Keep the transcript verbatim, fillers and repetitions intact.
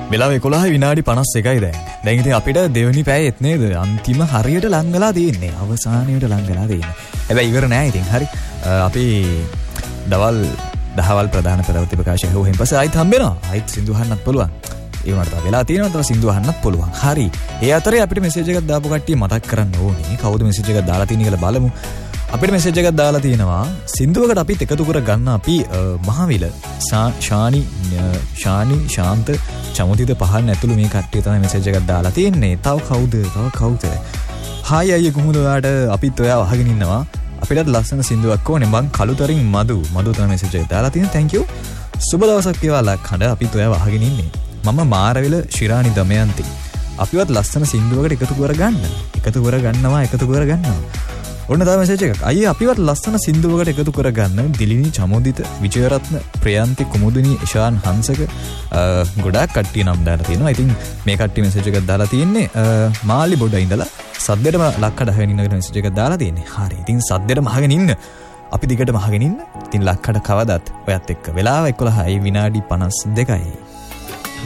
වෙලාව එකොළහයි විනාඩි පනස් එකයි දැන්. දැන් ඉතින් අපිට දෙවෙනි පැයෙත් නේද අන්තිම හරියට ලං වෙලා තියෙන්නේ. අවසානයට ලං වෙලා තියෙන්නේ. හැබැයි ඉවර නෑ ඉතින්. හරි. අපි දවල් දහවල් ප්‍රධාන ප්‍රවෘත්ති ප්‍රකාශය හොහෙන් පස්සේ ආයිත් හම්බෙනවා. ආයිත් සින්දු අහන්නත් පුළුවන්. ඒ වුණාට තව වෙලා තියෙනවා තව සින්දු අහන්නත් පුළුවන්. හරි. ඒ අතරේ අපිට මෙසේජ් එකක් දාපු කට්ටිය මතක් කරන්න ඕනේ. කවුද මෙසේජ් එකක් දාලා තියෙන්නේ කියලා බලමු. අපිට මෙසේජ් එකක් දාලා තියෙනවා සින්දුවකට අපිත් එකතු කර ගන්න අපි මහවිල ශානි ශානි ශාන්ත චමුතිද පහන් ඇතුළු මේ කට්ටිය තමයි මෙසේජ් එකක් දාලා තියෙන්නේ. තව කවුද? තව කවුද? හායි අයියේ කොහොමද ඔයාට අපිත් ඔයාව අහගෙන ඉන්නවා. අපිටත් ලස්සන සින්දුවක් ඕනේ. මං කළුතරින් මදු මදු තමයි මෙසේජ් එක දාලා තියෙන්නේ. thank you. සුබ දවසක් වේවා ලක්හඬ අපිත් ඔයාව අහගෙන ඉන්නේ. මම මාරවිල ශිරානි දමයන්ති. අපිවත් ලස්සන සින්දුවකට එකතු කරගන්න. එකතු කරගන්නවා එකතු කරගන්නවා. ඔන්න තව මෙසේජ් එකක්. අයියේ අපිවත් ලස්සන සින්දුවකට එකතු කරගන්න. දිලිනි චමුදිත විජයරත්න ප්‍රියන්ති කුමුදිනි ඉෂාන් හංසක ගොඩාක් කට්ටිය නම් දාලා තියෙනවා. ඉතින් මේ කට්ටිය මෙසේජ් එකක් දාලා තියෙන්නේ මාලි බොඩ ඉඳලා සද්දෙටම ලක්කඩ අහගෙන ඉන්නකට මෙසේජ් එකක් දාලා තියෙන්නේ. හරි. ඉතින් සද්දෙටම අහගෙන ඉන්න. අපි දිගටම අහගෙන ඉන්න. ඉතින් ලක්කඩ කවදත් ඔයත් එක්ක වෙලාව එකොළහයි විනාඩි පනස් දෙකයි.